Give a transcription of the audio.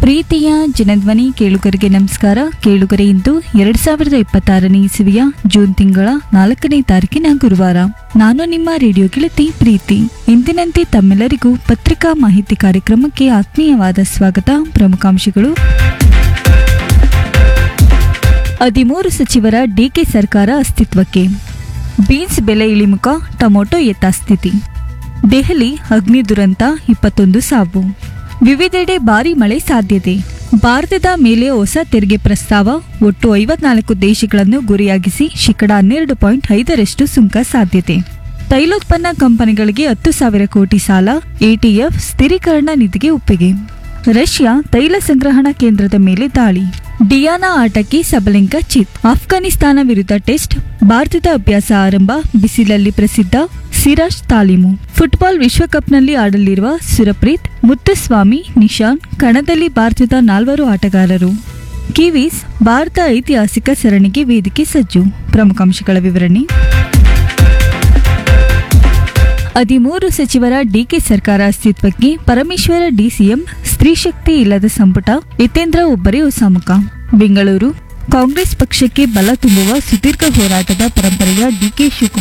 ಪ್ರೀತಿಯ ಜನಧ್ವನಿ ಕೇಳುಗರಿಗೆ ನಮಸ್ಕಾರ. ಕೇಳುಗರೆ, ಇಂದು 2026ನೇ ಇಸವಿಯ ಜೂನ್ ತಿಂಗಳ 4ನೇ ತಾರೀಕಿನ ಗುರುವಾರ. ನಾನು ನಿಮ್ಮ ರೇಡಿಯೋ ಗೆಳತಿ ಪ್ರೀತಿ. ಇಂದಿನಂತೆ ತಮ್ಮೆಲ್ಲರಿಗೂ ಪತ್ರಿಕಾ ಮಾಹಿತಿ ಕಾರ್ಯಕ್ರಮಕ್ಕೆ ಆತ್ಮೀಯವಾದ ಸ್ವಾಗತ. ಪ್ರಮುಖಾಂಶಗಳು: 13 ಸಚಿವರ ಡಿಕೆ ಸರ್ಕಾರ ಅಸ್ತಿತ್ವಕ್ಕೆ, ಬೀನ್ಸ್ ಬೆಲೆ ಇಳಿಮುಖ, ಟೊಮೊಟೊ ಯಥಾಸ್ಥಿತಿ, ದೆಹಲಿ ಅಗ್ನಿ ದುರಂತ, 21 ಸಾವು, ವಿವಿಧೆಡೆ ಭಾರೀ ಮಳೆ ಸಾಧ್ಯತೆ, ಭಾರತದ ಮೇಲೆ ಹೊಸ ತೆರಿಗೆ ಪ್ರಸ್ತಾವ, ಒಟ್ಟು 54 ದೇಶಗಳನ್ನು ಗುರಿಯಾಗಿಸಿ ಶೇಕಡಾ 12.5ರಷ್ಟು ಸುಂಕ ಸಾಧ್ಯತೆ, ತೈಲೋತ್ಪನ್ನ ಕಂಪನಿಗಳಿಗೆ 10,000 ಕೋಟಿ ಸಾಲ, ಎಟಿಎಫ್ ಸ್ಥಿರೀಕರಣ ನಿಧಿಗೆ ಒಪ್ಪಿಗೆ, ರಷ್ಯಾ ತೈಲ ಸಂಗ್ರಹಣಾ ಕೇಂದ್ರದ ಮೇಲೆ ದಾಳಿ, ಡಿಯಾನಾ ಆಟಕ್ಕೆ ಸಬಲೆಂಕಾ ಚಿತ್, ಆಫ್ಘಾನಿಸ್ತಾನ ವಿರುದ್ಧ ಟೆಸ್ಟ್, ಭಾರತದ ಅಭ್ಯಾಸ ಆರಂಭ, ಬಿಸಿಲಲ್ಲಿ ಪ್ರಸಿದ್ಧ ಸಿರಾಜ್ ತಾಲೀಮು, ಫುಟ್ಬಾಲ್ ವಿಶ್ವಕಪ್ನಲ್ಲಿ ಆಡಲಿರುವ ಸುರಪ್ರೀತ್, ಮುತ್ತುಸ್ವಾಮಿ, ನಿಶಾನ್, ಕಣದಲ್ಲಿ ಭಾರತದ 4 ಆಟಗಾರರು, ಕಿವೀಸ್ ಭಾರತ ಐತಿಹಾಸಿಕ ಸರಣಿಗೆ ವೇದಿಕೆ ಸಜ್ಜು. ಪ್ರಮುಖಾಂಶಗಳ ವಿವರಣೆ: 13 ಸಚಿವರ ಡಿಕೆ ಸರ್ಕಾರ ಅಸ್ತಿತ್ವಕ್ಕೆ, ಪರಮೇಶ್ವರ ಡಿಸಿಎಂ, ಸ್ತ್ರೀ ಶಕ್ತಿ ಇಲ್ಲದ ಸಂಪುಟ, ಯತೇಂದ್ರ ಒಬ್ಬರೇ ಹೊಸಮುಖ. ಬೆಂಗಳೂರು: ಕಾಂಗ್ರೆಸ್ ಪಕ್ಷಕ್ಕೆ ಬಲ ತುಂಬುವ ಸುದೀರ್ಘ ಹೋರಾಟದ ಪರಂಪರೆಯ ಡಿಕೆ ಶಿವಕುಮಾರ್